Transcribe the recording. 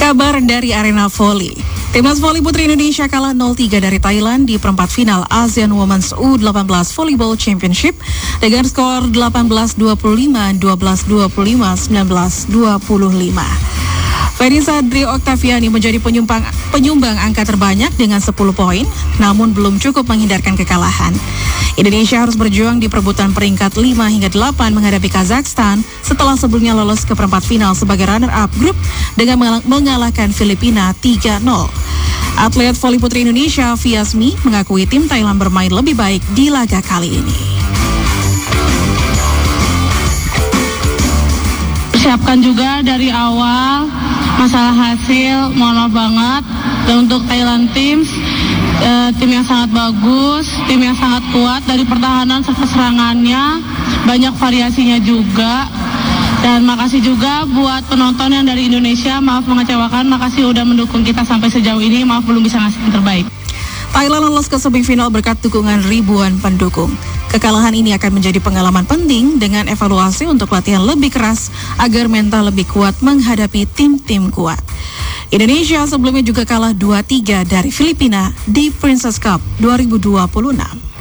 Kabar dari arena voli. Timnas voli putri Indonesia kalah 0-3 dari Thailand di perempat final ASEAN Women's U18 Volleyball Championship dengan skor 18-25, 12-25, 19-25. Fenisa Dri Oktaviani menjadi penyumbang angka terbanyak dengan 10 poin, namun belum cukup menghindarkan kekalahan. Indonesia harus berjuang di perebutan peringkat 5 hingga 8 menghadapi Kazakhstan setelah sebelumnya lolos ke perempat final sebagai runner-up grup dengan mengalahkan Filipina 3-0. Atlet voli putri Indonesia, Fiasmi, mengakui tim Thailand bermain lebih baik di laga kali ini. Persiapkan juga dari awal, masalah hasil, mohon maaf banget. Dan untuk Thailand tim yang sangat bagus, tim yang sangat kuat dari pertahanan serta serangannya, banyak variasinya juga. Dan makasih juga buat penonton yang dari Indonesia, maaf mengecewakan, makasih udah mendukung kita sampai sejauh ini, maaf belum bisa ngasih yang terbaik. Thailand lolos ke semifinal berkat dukungan ribuan pendukung. Kekalahan ini akan menjadi pengalaman penting dengan evaluasi untuk latihan lebih keras agar mental lebih kuat menghadapi tim-tim kuat. Indonesia sebelumnya juga kalah 2-3 dari Filipina di Princess Cup 2026.